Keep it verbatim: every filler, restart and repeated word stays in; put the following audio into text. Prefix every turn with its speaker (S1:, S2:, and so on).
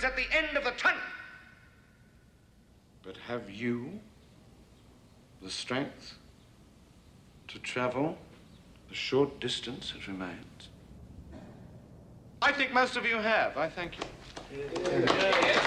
S1: at the end of the tunnel.
S2: But have you the strength to travel the short distance that remains? I think most of you have. I thank you.